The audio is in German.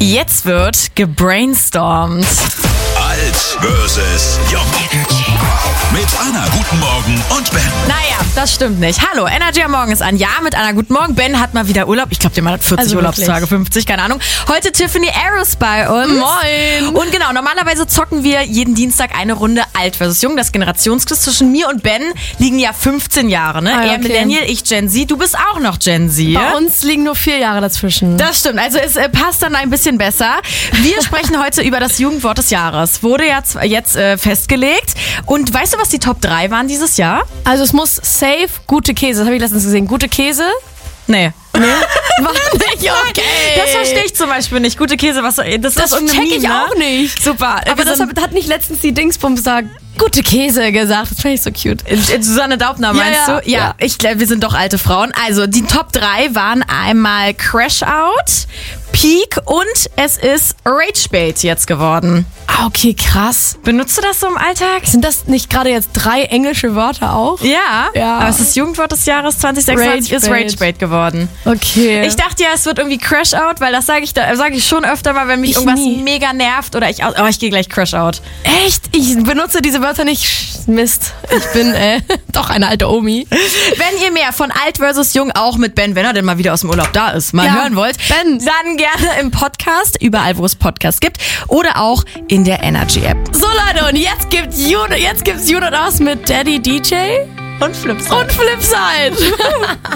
Jetzt wird gebrainstormt. Alt versus Jung. Mit Anna, guten Morgen und Ben. Naja, das stimmt nicht. Hallo, Energy am Morgen ist an. Ja, mit Anna, guten Morgen. Ben hat mal wieder Urlaub. Ich glaube, der Mann hat 40 Urlaubstage, 50, keine Ahnung. Heute Tiffany Aros bei uns. Moin. Und genau, normalerweise zocken wir jeden Dienstag eine Runde Alt versus Jung. Das Generationsquiz zwischen mir und Ben liegen ja 15 Jahre. Ne? Ah, Er okay. Millennial, ich Gen Z. Du bist auch noch Gen Z. Bei uns liegen nur 4 Jahre dazwischen. Das stimmt, also es passt dann ein bisschen besser. Wir sprechen heute über das Jugendwort des Jahres. Wurde ja jetzt festgelegt. Und weißt du, was die Top 3 waren dieses Jahr? Also es muss safe gute Käse, das habe ich letztens gesehen. Gute Käse? Nee. War nicht okay. Das verstehe ich zum Beispiel nicht. Gute Käse, was das Das ist irgendein check ich Meme, ne? auch nicht. Super. Aber das hat nicht letztens die Dingsbums da gute Käse gesagt. Das fand ich so cute. Susanne Daubner, meinst Ja, du? ja. Ich glaube, wir sind doch alte Frauen. Also, die Top 3 waren einmal Crash Out, Peak und es ist Rage Bait jetzt geworden. Ah, okay, krass. Benutzt du das so im Alltag? Sind das nicht gerade jetzt 3 englische Wörter auch? Ja. Ja. Aber es ist Jugendwort des Jahres 2026 ist Rage Bait. Rage Bait geworden. Okay. Ich dachte ja, es wird irgendwie Crash Out, weil das sage ich schon öfter mal, wenn mich Ich irgendwas nie. mega nervt oder ich gehe gleich Crash Out. Echt? Ich benutze diese Wörter nicht. Mist. Ich bin doch eine alte Omi. Wenn ihr mehr von Alt versus Jung auch mit Ben, wenn er denn mal wieder aus dem Urlaub da ist, mal Ja, hören wollt, Ben. dann gerne im Podcast, überall wo es Podcasts gibt oder auch in der Energy App. So Leute, und jetzt gibt's You Not Us mit Daddy DJ Und Flipside. und Flipside.